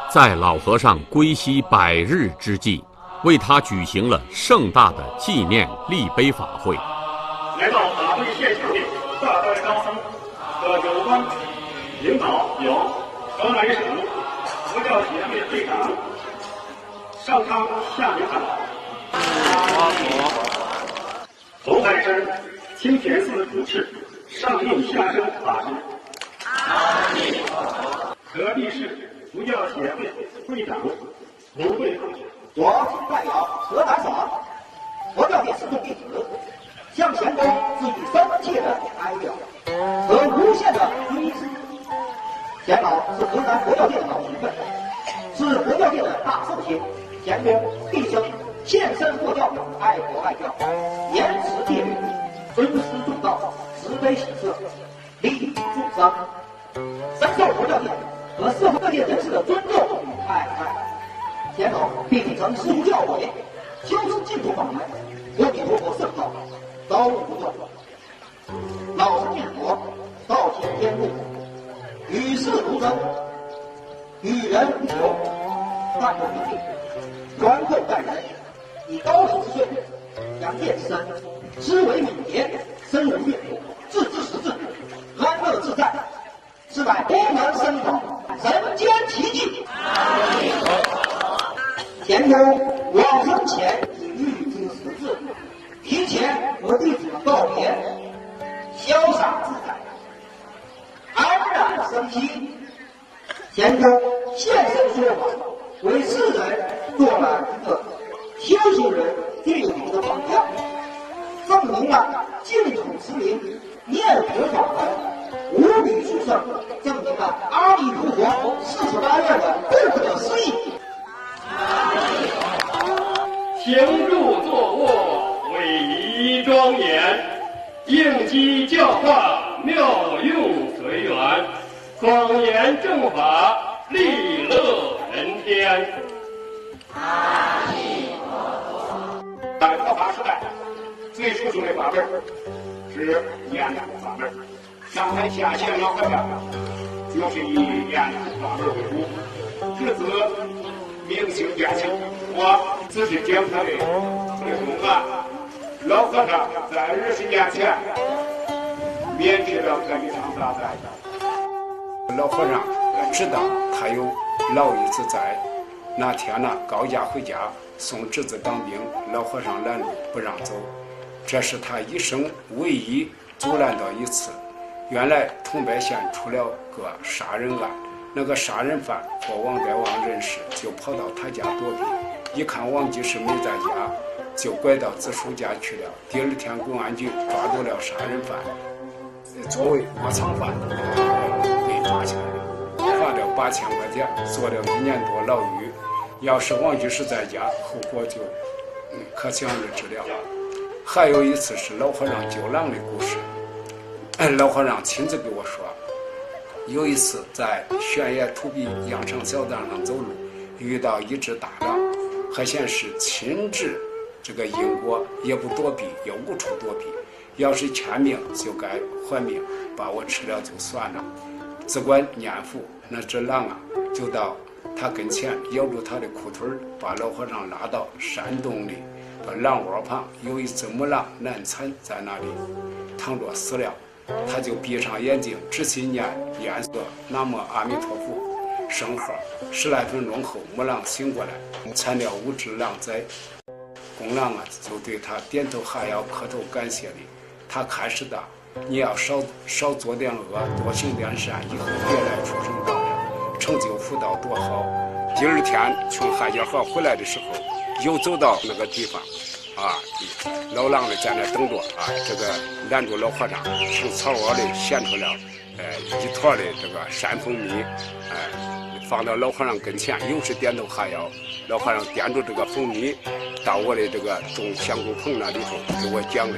在老和尚归西100日之际，为他举行了盛大的纪念立碑法会。 来到法会现场的大代高僧和有关领导有河南省佛教协会会长上康下明长老，红海山清田寺主持上印下生法师，河北市佛教协会会长胡慧， 我代表河南省佛教界始终弟子，向前公致以深切的哀悼和无限的追思。钱老是河南佛教界的老前辈，是佛教界的大圣卿。钱公毕生献身佛教，爱国爱教，严持戒律，尊师重道，慈悲喜舍，利益众生，深受佛教界和社会各界人士的尊重与爱戴。钱老并曾师出教诲，修持净土法门，阿弥陀佛圣道，刀不断，老实念佛，道体天路，与世如真，与人无求，淡泊名利，宽厚待人，以高手之岁，扬剑之身，思维敏捷，深入阅读，置之实质，安乐自在，是乃功能深广，人间奇迹。前公往生前已预知时至，提前和弟子们告别，潇洒自在，安然生息。前公现身说法，为世人做了一个修行人定力的榜样，证明了净土之名，念佛法门无比殊胜，证明了阿弥陀佛48愿的不可思议。 行住坐卧，威仪庄严，应机教化，妙用随缘，广言正法，利乐人天。在佛法时代，最初中的法门是念佛法门。上台下线老和尚就是以念佛法门为主，至此明星变性。我只是讲他的内容啊。老和尚在20年前免去了这一场大灾。 老和尚知道他有老一子在，那天呢高家回家送侄子当兵，老和尚拦路不让走，这是他一生唯一阻拦到一次。原来桐柏县出了个杀人案，那个杀人犯和王代旺认识，就跑到他家躲避，一看王居士没在家，就拐到子叔家去了。第二天公安局抓住了杀人犯，作为窝藏犯被抓起来了，罚了8000块钱，坐了1年多牢狱。要是王居士在家，后果就可想而知了。还有一次是老和尚救狼的故事，老和尚亲自给我说，有一次在悬崖土壁羊肠小道上走路，遇到一只大狼，还嫌是亲治这个因果，也不躲避，也无处躲避，要是欠命就该还命，把我吃了就算了。只管念佛，那只狼啊就到他跟前咬住他的裤腿，把老和尚拉到山洞里，把狼窝旁有一只母狼难产在那里躺着死了，他就闭上眼睛直心念个南无阿弥陀佛圣号，10来分钟后母狼醒过来，产了5只狼崽。公狼啊就对他点头哈腰磕头感谢礼，他开始的你要少做点恶，多行点善，以后别来出生道了，成就福道多好。第二天从海家河回来的时候，又走到那个地方啊，老狼呢在那等着啊，这个拦住老和尚，从草窝里衔出了一坨的这个山蜂蜜，放到老和尚跟前，又是点头哈腰。老和尚掂住这个蜂蜜，到我的这个种香菇棚那里头给我讲的。